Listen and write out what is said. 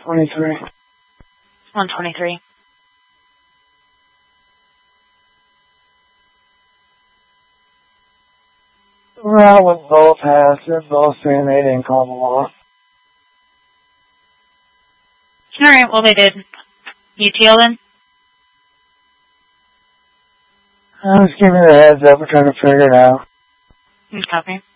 23. 123. Well, with both has, they're both saying they didn't call the law. Alright, well they did. UTL then? I was giving you a heads up, we're trying to figure it out. Copy.